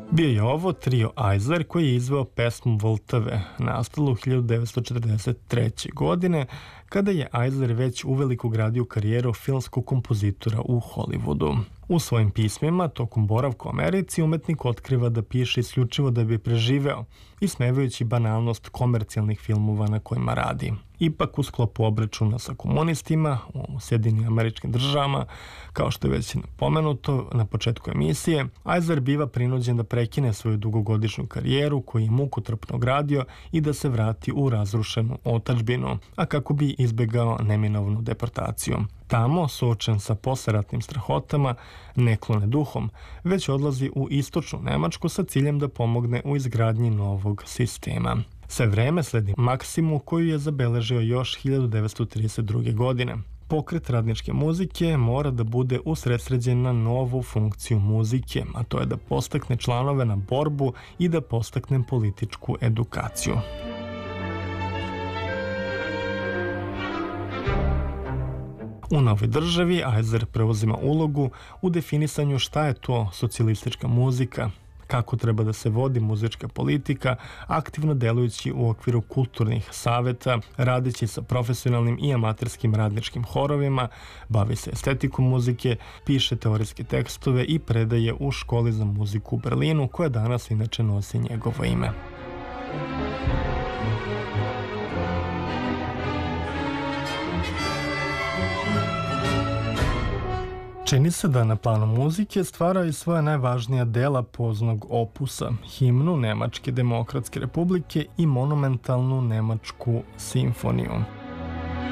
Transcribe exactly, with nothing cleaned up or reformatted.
Bio je ovo trio Eisler koji je izveo pesmu Voltave, nastalu hiljadu devetsto četrdeset treće. godine, kada je Eisler već uveliko gradio karijeru filmskog kompozitora u Hollywoodu. U svojim pismima, tokom boravka u Americi, umetnik otkriva da piše isključivo da bi preživeo, ismevajući banalnost komercijalnih filmova na kojima radi. Ipak, u sklopu obračuna sa komunistima u Sjedinim Američkim Državama, kao što je već pomenuto na početku emisije, Eisler biva prinuđen da prekine svoju dugogodišnju karijeru koju je mukotrpno gradio i da se vrati u razrušenu otadžbinu, a kako bi izbegao neminovnu deportaciju. Tamo, suočen sa posleratnim strahotama, ne klone duhom, već odlazi u istočnu Nemačku sa ciljem da pomogne u izgradnji novog sistema. Sve vreme sledi maksimu koju je zabeležio još hiljadu devetsto trideset druge. godine. Pokret radničke muzike mora da bude usredsređen na novu funkciju muzike, a to je da podstakne članove na borbu i da podstakne političku edukaciju. U novoj državi Eisler preuzima ulogu u definisanju šta je to socijalistička muzika, kako treba da se vodi muzička politika, aktivno delujući u okviru kulturnih saveta, radeći sa profesionalnim i amaterskim radničkim horovima, bavi se estetikom muzike, piše teorijske tekstove i predaje u školi za muziku u Berlinu, koja danas inače nosi njegovo ime. Čini se da na planu muzike stvara i svoja najvažnija dela poznog opusa, himnu Nemačke demokratske republike i monumentalnu Nemačku simfoniju.